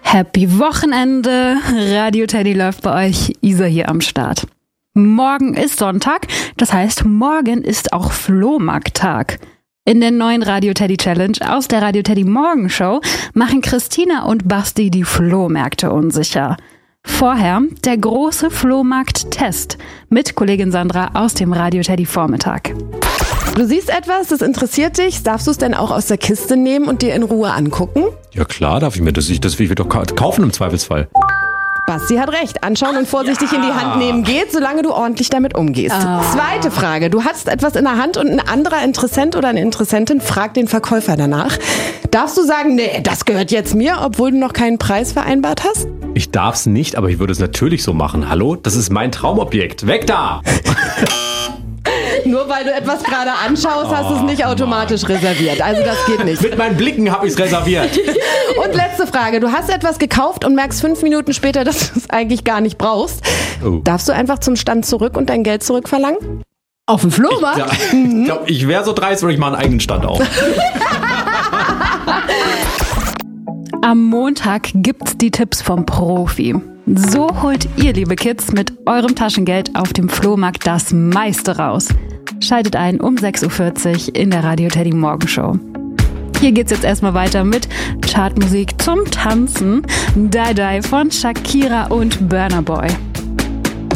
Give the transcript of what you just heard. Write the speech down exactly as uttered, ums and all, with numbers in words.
Happy Wochenende, Radio Teddy läuft bei euch, Isa hier am Start. Morgen ist Sonntag, das heißt, morgen ist auch Flohmarkttag. In der neuen Radio Teddy Challenge aus der Radio Teddy Morgenshow machen Christina und Basti die Flohmärkte unsicher. Vorher der große Flohmarkt-Test mit Kollegin Sandra aus dem Radio Teddy Vormittag. Du siehst etwas, das interessiert dich. Darfst du es denn auch aus der Kiste nehmen und dir in Ruhe angucken? Ja klar, darf ich mir das. Ich, das will ich doch kaufen im Zweifelsfall. Basti hat recht. Anschauen und vorsichtig Ja. in die Hand nehmen geht, solange du ordentlich damit umgehst. Oh. Zweite Frage. Du hast etwas in der Hand und ein anderer Interessent oder eine Interessentin fragt den Verkäufer danach. Darfst du sagen, nee, das gehört jetzt mir, obwohl du noch keinen Preis vereinbart hast? Ich darf's nicht, aber ich würde es natürlich so machen. Hallo? Das ist mein Traumobjekt. Weg da! Nur weil du etwas gerade anschaust, hast du es nicht automatisch reserviert. Also das geht nicht. Mit meinen Blicken habe ich es reserviert. Und letzte Frage. Du hast etwas gekauft und merkst fünf Minuten später, dass du es eigentlich gar nicht brauchst. Oh. Darfst du einfach zum Stand zurück und dein Geld zurückverlangen? Auf dem Flohmarkt? Ja, ich glaube, ich wäre so dreist, würde ich mal einen eigenen Stand auf. Am Montag gibt's die Tipps vom Profi. So holt ihr, liebe Kids, mit eurem Taschengeld auf dem Flohmarkt das meiste raus. Schaltet ein um sechs Uhr vierzig in der Radio Teddy Morgenshow. Hier geht's jetzt erstmal weiter mit Chartmusik zum Tanzen. Die Die von Shakira und Burna Boy.